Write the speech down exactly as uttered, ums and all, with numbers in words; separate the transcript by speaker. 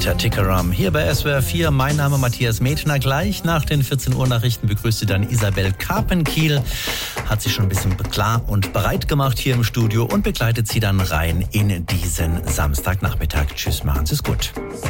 Speaker 1: Rita Tickeram hier bei S W R vier. Mein Name Matthias Metner. Gleich nach den vierzehn Uhr Nachrichten begrüßt sie dann Isabel Karpenkiel. Hat sich schon ein bisschen klar und bereit gemacht hier im Studio und begleitet sie dann rein in diesen Samstagnachmittag. Tschüss, machen Sie es gut.